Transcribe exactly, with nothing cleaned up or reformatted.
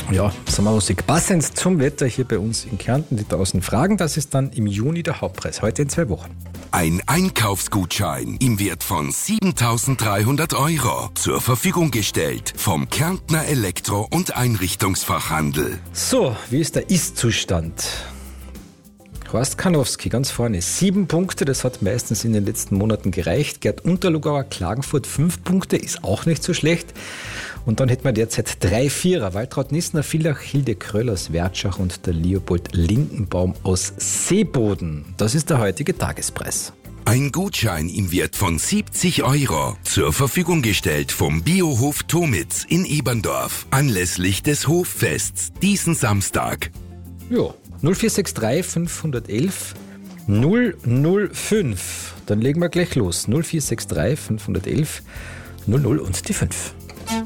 Ja, Sommermusik passend zum Wetter hier bei uns in Kärnten. Die tausend Fragen, das ist dann im Juni der Hauptpreis, heute in zwei Wochen. Ein Einkaufsgutschein im Wert von siebentausenddreihundert Euro zur Verfügung gestellt vom Kärntner Elektro- und Einrichtungsfachhandel. So, wie ist der Ist-Zustand? Horst Karnowski ganz vorne, sieben Punkte, das hat meistens in den letzten Monaten gereicht. Gerd Unterlugauer, Klagenfurt, fünf Punkte, ist auch nicht so schlecht. Und dann hätten wir derzeit drei Vierer, Waltraud Nissner, Villach, Hilde Kröll aus Wertschach und der Leopold Lindenbaum aus Seeboden. Das ist der heutige Tagespreis. Ein Gutschein im Wert von siebzig Euro zur Verfügung gestellt vom Biohof Tomitz in Eberndorf anlässlich des Hoffests diesen Samstag. Ja, null vier sechs drei fünf eins eins null null fünf. Dann legen wir gleich los. null vier sechs drei fünf eins eins null null und die fünf.